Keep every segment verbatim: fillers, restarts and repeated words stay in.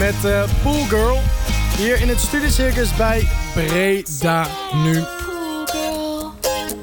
met uh, Pool Girl. Hier in het Studiocircus bij Breda nu. Pool girl,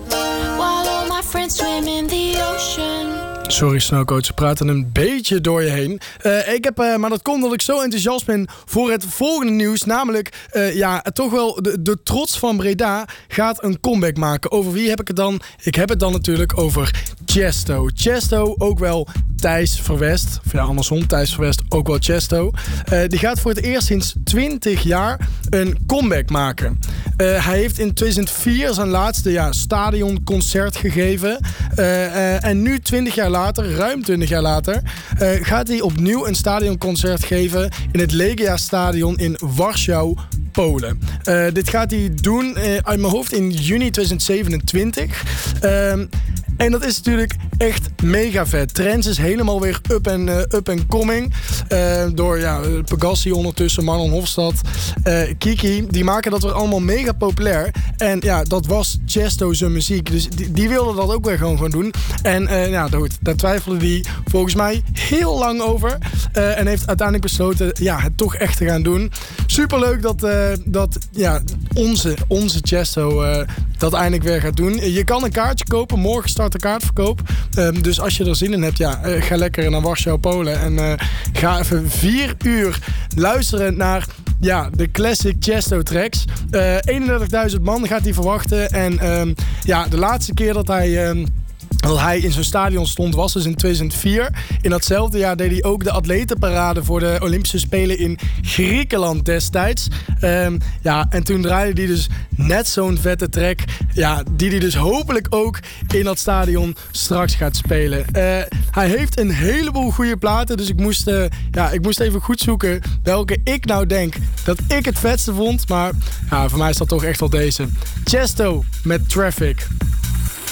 while all my friends swim in the ocean. Sorry Snowcoach, ze praten een beetje door je heen. Uh, ik heb, uh, maar dat komt omdat ik zo enthousiast ben voor het volgende nieuws. Namelijk, uh, ja, toch wel de, de trots van Breda gaat een comeback maken. Over wie heb ik het dan? Ik heb het dan natuurlijk over Chesto. Chesto, ook wel Thijs Verwest. Of ja, andersom, Thijs Verwest, ook wel Chesto. Uh, die gaat voor het eerst sinds twintig jaar een comeback maken. Uh, hij heeft in tweeduizend vier zijn laatste ja, stadionconcert gegeven. Uh, uh, en nu twintig jaar later, ruim twintig jaar later, uh, gaat hij opnieuw een stadionconcert geven in het Legia Stadion in Warschau, Polen. Uh, dit gaat hij doen uh, uit mijn hoofd in juni tweeduizend zevenentwintig. Uh, En dat is natuurlijk echt mega vet. Trends is helemaal weer up en uh, up and coming. Uh, door ja, Pegassi ondertussen, Marlon Hofstad, uh, Kiki. Die maken dat weer allemaal mega populair. En ja, dat was Chesto zijn muziek. Dus die, die wilde dat ook weer gewoon gaan doen. En uh, ja, goed, daar twijfelde hij volgens mij heel lang over. Uh, en heeft uiteindelijk besloten ja, het toch echt te gaan doen. Superleuk dat, uh, dat ja, onze, onze Chesto uh, dat eindelijk weer gaat doen. Je kan een kaartje kopen. Morgen start de kaartverkoop. Um, dus als je er zin in hebt, ja, uh, ga lekker naar Warschau, Polen. En uh, ga even vier uur luisteren naar ja, de classic Chesto tracks. Uh, eenendertigduizend man gaat hij verwachten. En um, ja, de laatste keer dat hij... Um, Dat hij in zo'n stadion stond was dus in tweeduizend vier. In datzelfde jaar deed hij ook de atletenparade voor de Olympische Spelen in Griekenland destijds. Um, ja, en toen draaide hij dus net zo'n vette track. Ja, die hij dus hopelijk ook in dat stadion straks gaat spelen. Uh, hij heeft een heleboel goede platen. Dus ik moest, uh, ja, ik moest even goed zoeken welke ik nou denk dat ik het vetste vond. Maar ja, voor mij is dat toch echt wel deze. Chesto met Traffic.